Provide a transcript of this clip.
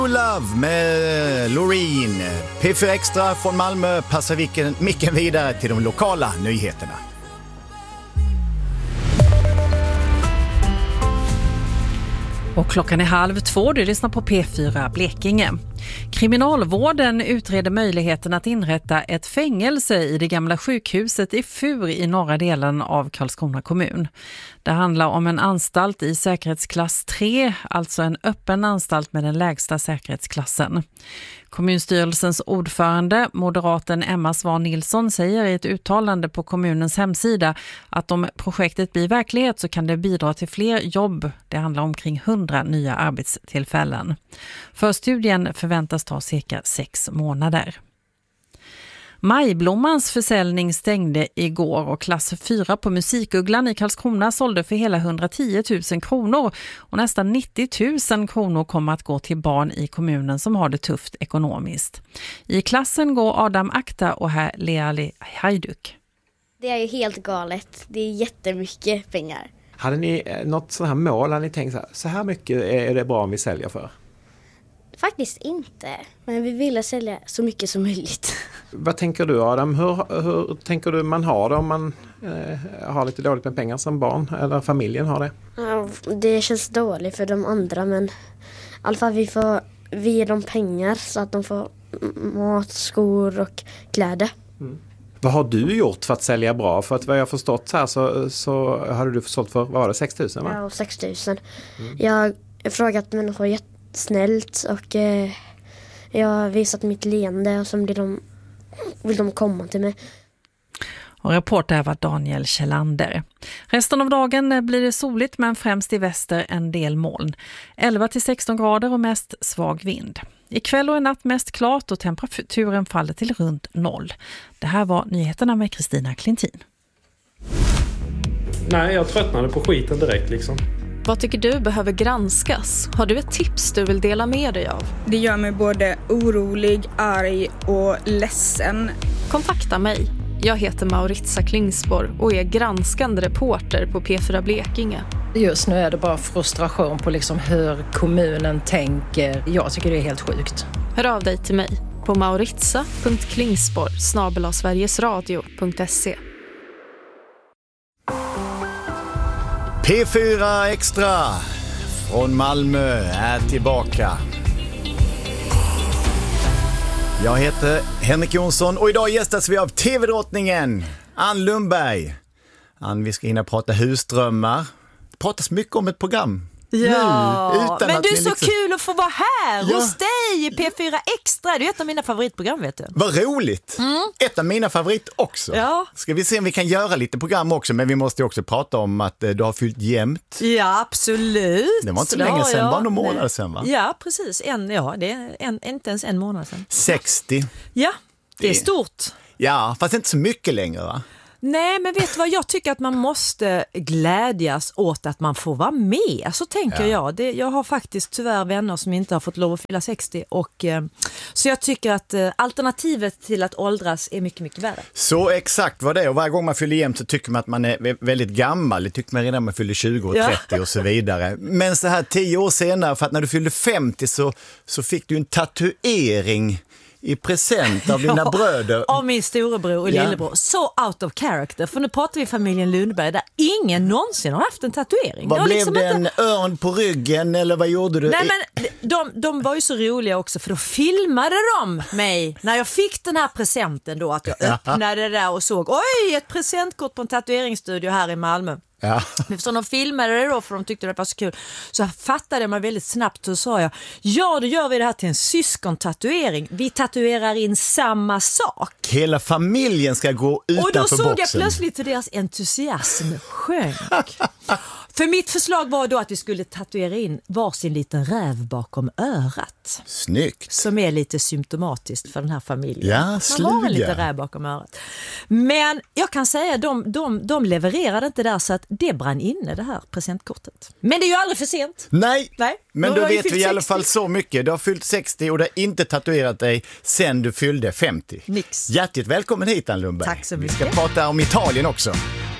Love med Loreen. P4 Extra från Malmö passar micken vidare till de lokala nyheterna. Och klockan är 1:30, du lyssnar på P4 Blekinge. Kriminalvården utreder möjligheten att inrätta ett fängelse i det gamla sjukhuset i Fur i norra delen av Karlskrona kommun. Det handlar om en anstalt i säkerhetsklass 3, alltså en öppen anstalt med den lägsta säkerhetsklassen. Kommunstyrelsens ordförande, moderaten Emma Svan Nilsson, säger i ett uttalande på kommunens hemsida att om projektet blir verklighet så kan det bidra till fler jobb. Det handlar om omkring 100 nya arbetstillfällen. Förstudien förväntas ta cirka 6 månader. Majblommans försäljning stängde igår och klass 4 på Musikugglan i Karlskrona sålde för hela 110 000 kronor och nästan 90 000 kronor kommer att gå till barn i kommunen som har det tufft ekonomiskt. I klassen går Adam Akta och här Leali Hajduk. Det är ju helt galet. Det är jättemycket pengar. Hade ni något sån här mål? Hade ni tänkt så här mycket är det bra om vi säljer för? Faktiskt inte, men vi vill sälja så mycket som möjligt. Vad tänker du, Adam? Hur tänker du man har det om man har lite dåligt med pengar som barn eller familjen har det? Ja, det känns dåligt för de andra, men i alla fall vi ger dem pengar så att de får mat, skor och kläder. Mm. Vad har du gjort för att sälja bra? För att vad jag har förstått här så hade du sålt för, vad var det, 6 000 va? Ja, 6 000. Jag har frågat människor snällt och jag har visat mitt leende och så vill de komma till mig. Och reporter var Daniel Kjellander. Resten av dagen blir det soligt men främst i väster en del moln. 11-16 grader och mest svag vind. Ikväll och i natt mest klart och temperaturen faller till runt 0. Det här var nyheterna med Kristina Klintin. Nej, jag tröttnade på skiten direkt liksom. Vad tycker du behöver granskas? Har du ett tips du vill dela med dig av? Det gör mig både orolig, arg och ledsen. Kontakta mig. Jag heter Mauritia Klingsborg och är granskande reporter på P4 Blekinge. Just nu är det bara frustration på liksom hur kommunen tänker. Jag tycker det är helt sjukt. Hör av dig till mig på mauritia.klingsborg@sverigesradio.se. P4 Extra från Malmö är tillbaka. Jag heter Henrik Jonsson och idag gästas vi av TV-drottningen Ann Lundberg. Ann, vi ska hinna prata husdrömmar. Det pratas mycket om ett program. Ja, nu, men du är så kul att få vara här hos dig i P4 Extra. Det är ett av mina favoritprogram, vet du. Vad roligt. Ett av mina favorit också. Ja. Ska vi se om vi kan göra lite program också, men vi måste också prata om att du har fyllt jämnt. Ja, absolut. Det var inte länge sedan, bara några månader sedan va? Ja, precis. Det är inte ens en månad sedan. 60. Ja, det är stort. Ja, fast inte så mycket längre va? Nej, men vet du vad? Jag tycker att man måste glädjas åt att man får vara med. Så tänker jag. Jag har faktiskt tyvärr vänner som inte har fått lov att fylla 60. Så jag tycker att alternativet till att åldras är mycket, mycket värre. Så exakt vad det är. Och varje gång man fyller jämnt så tycker man att man är väldigt gammal. Det tycker man redan när man fyller 20 och 30 och så vidare. Men så här 10 år senare, för att när du fyllde 50 så fick du en tatuering i present av dina bröder. Av min storebror och lillebror. Så out of character. För nu pratar vi familjen Lundberg där ingen någonsin har haft en tatuering. Vad blev liksom det? En örn på ryggen eller vad gjorde du? Nej, men de var ju så roliga också för då filmade de mig när jag fick den här presenten då. Att jag öppnade det där och såg ett presentkort på en tatueringsstudio här i Malmö. Ja. Så de filmade det då för de tyckte det var så kul. Så fattade jag mig väldigt snabbt och sa jag, då gör vi det här till en syskontatuering. Vi tatuerar in samma sak. Hela familjen ska gå utanför boxen. Och då såg jag plötsligt hur deras entusiasm sjönk. För mitt förslag var då att vi skulle tatuera in varsin liten räv bakom örat. Snyggt. Som är lite symptomatiskt för den här familjen. Ja, sluga. Man har en liten räv bakom örat. Men jag kan säga de levererade inte där så att det brann inne det här presentkortet. Men det är ju aldrig för sent. Nej. Men då vet vi i alla 60. fall så mycket. Du har fyllt 60 och du har inte tatuerat dig sen du fyllde 50. Nix. Hjärtligt välkommen hit Ann Lundberg. Tack så mycket. Vi ska prata om Italien också.